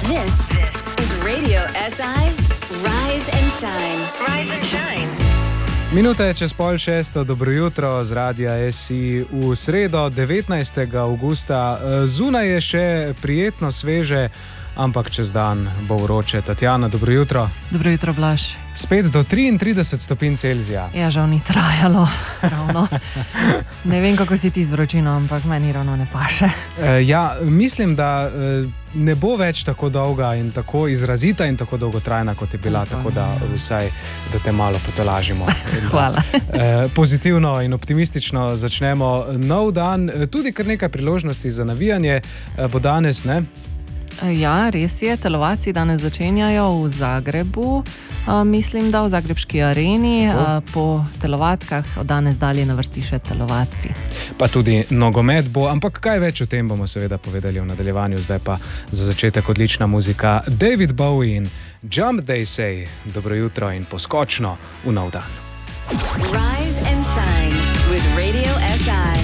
This is Radio SI Rise and Shine. Rise and Shine. Minuta je čez 5:30, dobro jutro z Radia SI v sredo 19. avgusta. Zunaj je še prijetno sveže, ampak čez dan bo vroče. Tatjana, dobro jutro. Dobro jutro, Blaž. Spet do 33 stopinj Celzija. Ja, žal ni trajalo, ravno. Ne vem, kako si ti z vročino, ampak meni ravno ne paše. Ja, mislim, da ne bo več tako dolga in tako izrazita in tako dolgotrajna, kot je bila, tako da vsaj, da te malo potolažimo. Hvala. Pozitivno in optimistično začnemo nov dan. Tudi kar nekaj priložnosti za navijanje bo danes, ne? Ja, res je. Telovadci danes začenjajo v Zagrebu. Mislim, da v Zagrebški areni. Po telovadkah od danes dalje na vrsti še telovadci. Pa tudi nogomet bo, ampak kaj več o tem bomo seveda povedali v nadaljevanju. Zdaj pa za začetek odlična muzika. David Bowie in Jump They Say. Dobro jutro in poskočno v nov dan. Rise and Shine with Radio SI.